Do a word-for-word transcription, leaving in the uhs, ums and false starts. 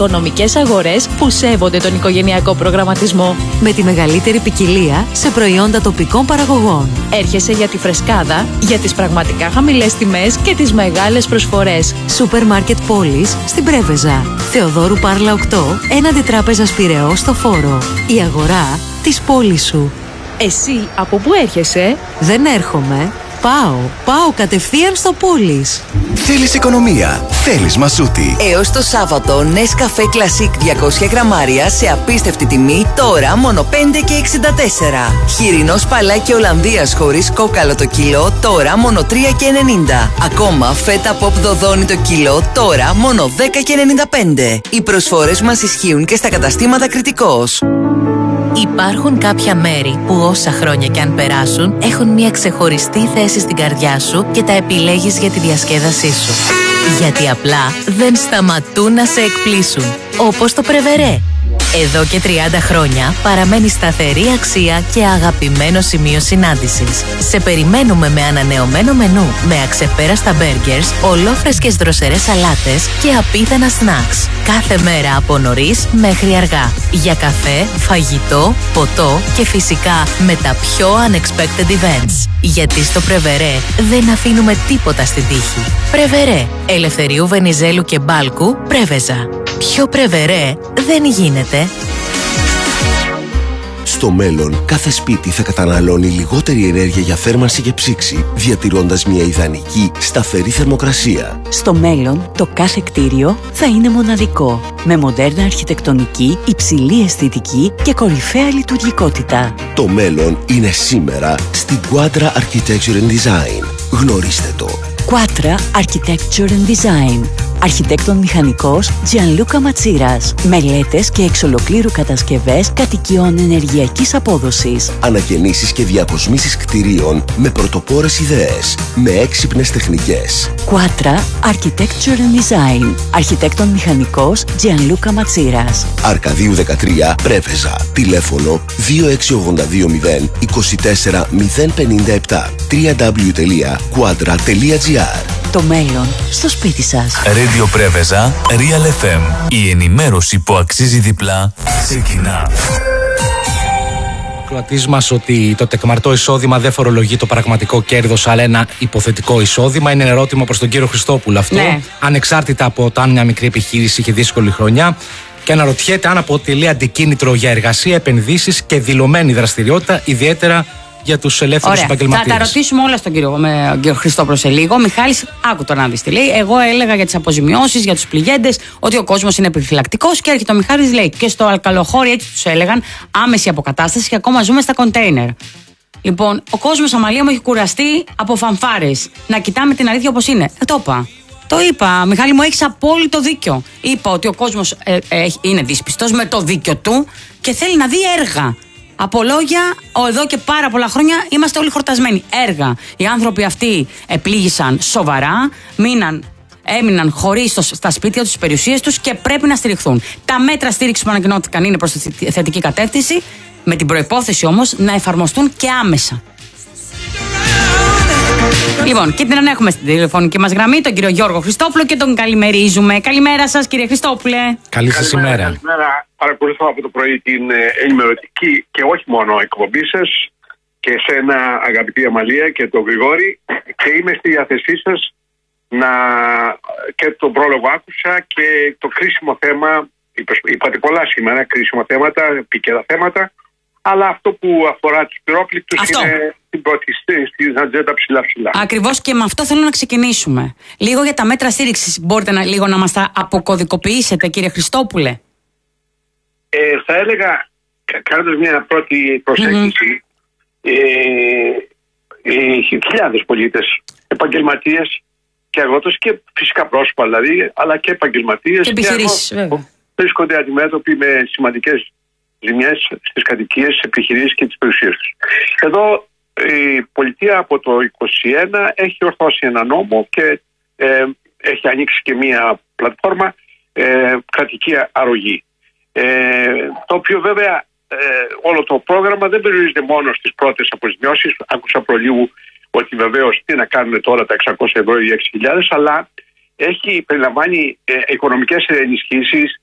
οικονομικές αγορές που σέβονται τον οικογενειακό προγραμματισμό. Με τη μεγαλύτερη ποικιλία σε προϊόντα τοπικών παραγωγών. Έρχεσαι για τη φρεσκάδα, για τις πραγματικά χαμηλές τιμές και τις μεγάλες προσφορές. Σούπερ Μάρκετ Πόλης στην Πρέβεζα. Θεοδόρου Πάρλα οκτώ, έναντι Τράπεζας Πειραιώς στο Φόρο. Η αγορά της πόλης σου. Εσύ από πού έρχεσαι? Δεν έρχομαι. Πάω. Πάω κατευθείαν στο Πόλης. Θέλεις οικονομία. Θέλεις Μασούτη. Έως το Σάββατο, Nescafé Classic διακόσια γραμμάρια σε απίστευτη τιμή, τώρα μόνο πέντε και εξήντα τέσσερα. Χοιρινό σπαλάκι Ολλανδίας χωρίς κόκαλο το κιλό, τώρα μόνο τρία και ενενήντα. Ακόμα φέτα pop δοδόνι το κιλό, τώρα μόνο δέκα και ενενήντα πέντε. Οι προσφορές μας ισχύουν και στα καταστήματα Κρητικός. Υπάρχουν κάποια μέρη που όσα χρόνια κι αν περάσουν έχουν μια ξεχωριστή θέση στην καρδιά σου και τα επιλέγεις για τη διασκέδασή σου. Γιατί απλά δεν σταματούν να σε εκπλήσουν. Όπως το Πρεβερέ. Εδώ και τριάντα χρόνια παραμένει σταθερή αξία και αγαπημένο σημείο συνάντησης. Σε περιμένουμε με ανανεωμένο μενού, με αξεπέραστα μπέργκερς, ολόφρεσκες δροσερές σαλάτες και απίθανα σνακς. Κάθε μέρα από νωρίς μέχρι αργά. Για καφέ, φαγητό, ποτό και φυσικά με τα πιο unexpected events. Γιατί στο Πρεβερέ δεν αφήνουμε τίποτα στην τύχη. Πρεβερέ. Ελευθερίου Βενιζέλου και Μπάλκου, Πρέβεζα. Πιο Πρεβερέ δεν γίνεται. Στο μέλλον, κάθε σπίτι θα καταναλώνει λιγότερη ενέργεια για θέρμανση και ψήξη, διατηρώντας μια ιδανική, σταθερή θερμοκρασία. Στο μέλλον, το κάθε κτίριο θα είναι μοναδικό, με μοντέρνα αρχιτεκτονική, υψηλή αισθητική και κορυφαία λειτουργικότητα. Το μέλλον είναι σήμερα στην Quadra Architecture and Design. Γνωρίστε το. Quadra Architecture and Design. Αρχιτέκτον μηχανικός Gianluca Ματσίρας. Μελέτες και εξ ολοκλήρου κατασκευές κατοικιών ενεργειακής απόδοσης. Ανακαινήσεις και διακοσμήσεις κτηρίων με πρωτοπόρες ιδέες, με έξυπνες τεχνικές. Quadra Architecture and Design. Αρχιτέκτον μηχανικός Gianluca Ματσίρας. Αρκαδίου δεκατρία, Πρέβεζα. Τηλέφωνο δύο έξι ογδόντα δύο μηδέν είκοσι τέσσερα μηδέν πενήντα επτά. double-u double-u double-u τελεία quadra τελεία gr. Το μέλλον στο σπίτι σας. Radio Πρέβεζα, Real εφ εμ. Η ενημέρωση που αξίζει διπλά ξεκινά. Κρατής μας ότι το τεκμαρτό εισόδημα δεν φορολογεί το πραγματικό κέρδος, αλλά ένα υποθετικό εισόδημα. Είναι ερώτημα προς τον κύριο Χριστόπουλο αυτό. Ναι. Ανεξάρτητα από το αν μια μικρή επιχείρηση είχε δύσκολη χρονιά. Και αναρωτιέται αν αποτελεί αντικίνητρο για εργασία, επενδύσεις και δηλωμένη δραστηριότητα, ιδιαίτερα για τους ελεύθερους επαγγελματίες. Θα τα ρωτήσουμε όλα στον κύριο, με, κύριο Χριστόπουλο σε λίγο. Μιχάλης, άκου το να δεις τι λέει. Εγώ έλεγα για τις αποζημιώσεις, για τους πληγέντες, ότι ο κόσμος είναι επιφυλακτικός και έρχεται ο Μιχάλης, λέει, και στο αλκαλοχώρι έτσι τους έλεγαν, άμεση αποκατάσταση και ακόμα ζούμε στα κοντέινερ. Λοιπόν, ο κόσμος, Αμαλία μου, έχει κουραστεί από φανφάρες. Να κοιτάμε την αλήθεια όπως είναι. Ε, το είπα. Το είπα, Μιχάλη μου, έχεις απόλυτο δίκιο. Είπα ότι ο κόσμος ε, ε, είναι δύσπιστος με το δίκιο του και θέλει να δει έργα. Από λόγια, εδώ και πάρα πολλά χρόνια είμαστε όλοι χορτασμένοι. Έργα. Οι άνθρωποι αυτοί επλήγησαν σοβαρά, μείναν, έμειναν χωρίς το, στα σπίτια τους, στις περιουσίες τους και πρέπει να στηριχθούν. Τα μέτρα στήριξης που ανακοινώθηκαν είναι προς τη θετική κατεύθυνση, με την προϋπόθεση όμως να εφαρμοστούν και άμεσα. Λοιπόν, και την έχουμε στην τηλεφωνική μας γραμμή τον κύριο Γιώργο Χριστόπουλο και τον καλημερίζουμε. Καλημέρα σας, κύριε Χριστόπουλε. Καλή σας ημέρα. Καλημέρα. Παρακολουθώ από το πρωί την ενημερωτική και όχι μόνο εκπομπή σας και εσένα, αγαπητή Αμαλία, και τον Γρηγόρη, και είμαι στη διάθεσή σας να και τον πρόλογο άκουσα και το κρίσιμο θέμα. Είπατε πολλά σήμερα, κρίσιμα θέματα, επίκαιρα θέματα. Αλλά αυτό που αφορά τους πυρόκληκτους είναι στην πρώτη στην ατζέντα ψηλά-ψηλά. Ακριβώς, και με αυτό θέλω να ξεκινήσουμε. Λίγο για τα μέτρα στήριξης. Μπορείτε να, λίγο να μας τα αποκωδικοποιήσετε, κύριε Χριστόπουλε? Ε, θα έλεγα, κάνοντας μια πρώτη προσέγγιση, mm-hmm. ε, ε, χιλιάδες πολίτες, επαγγελματίες και αγρότες και φυσικά πρόσωπα δηλαδή, αλλά και επαγγελματίες και επιχειρήσεις, βέβαια, βρίσκονται αντιμέτωποι με σημαντικές ζημιές στις κατοικίες, στις επιχειρήσεις και τις περιουσίες τους. Εδώ η πολιτεία από το είκοσι ένα έχει ορθώσει ένα νόμο και ε, έχει ανοίξει και μια πλατφόρμα ε, κρατική αρρωγή. Ε, το οποίο βέβαια ε, όλο το πρόγραμμα δεν περιορίζεται μόνο στις πρώτες αποζημιώσεις. Άκουσα προλίγου ότι βεβαίως τι να κάνουν τώρα τα εξακόσια ευρώ ή έξι χιλιάδες, αλλά έχει περιλαμβάνει ε, οικονομικές ενισχύσεις